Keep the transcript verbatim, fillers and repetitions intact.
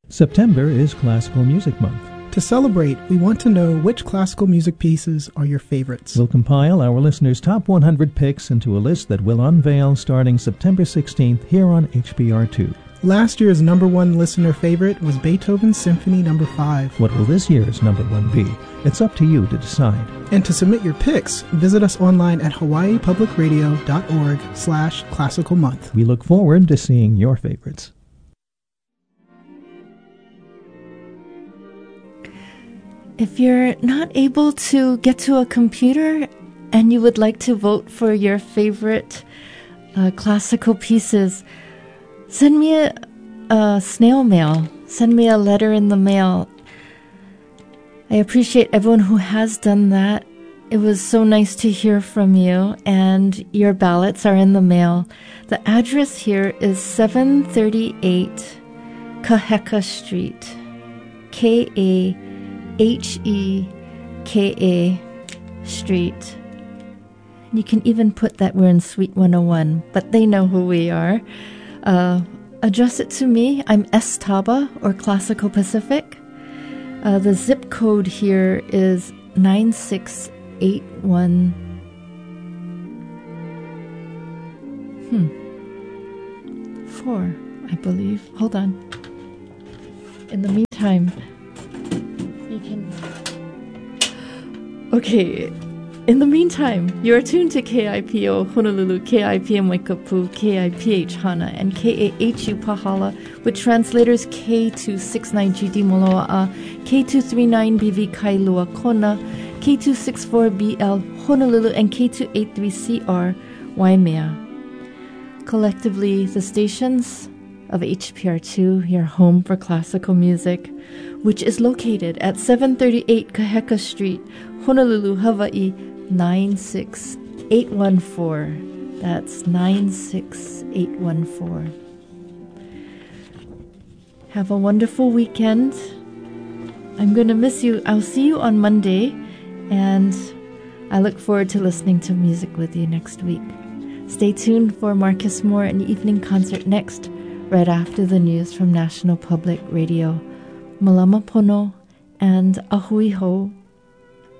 September is Classical Music Month. To celebrate, we want to know which classical music pieces are your favorites. We'll compile our listeners' top one hundred picks into a list that we'll unveil starting September sixteenth here on H B R two. Last year's number one listener favorite was Beethoven's Symphony number five. What will this year's number one be? It's up to you to decide. And to submit your picks, visit us online at hawaii public radio dot org slash classical month. We look forward to seeing your favorites. If you're not able to get to a computer and you would like to vote for your favorite uh, classical pieces, send me a, a snail mail. Send me a letter in the mail. I appreciate everyone who has done that. It was so nice to hear from you, and your ballots are in the mail. The address here is seven thirty-eight Kaheka Street, K A H E K A Street. You can even put that we're in Suite one oh one, but they know who we are. Uh, address it to me. I'm S Taba, or Classical Pacific. Uh, the zip code here is nine six eight one. Hmm. Four, I believe. Hold on. In the meantime, you can... Okay. In the meantime, you are tuned to K I P O Honolulu, K I P M Waikapu, K I P H Hana, and K A H U Pahala, with translators K two sixty-nine G D Moloa'a, K two thirty-nine B V Kailua Kona, K two sixty-four B L Honolulu, and K two eighty-three C R Waimea. Collectively, the stations of H P R two, your home for classical music, which is located at seven thirty-eight Kaheka Street, Honolulu, Hawaii, nine six eight one four. That's nine six eight one four. Have a wonderful weekend. I'm going to miss you. I'll see you on Monday, and I look forward to listening to music with you next week. Stay tuned for Marcus Moore and Evening Concert next, right after the news from National Public Radio. Malama pono and ahui ho.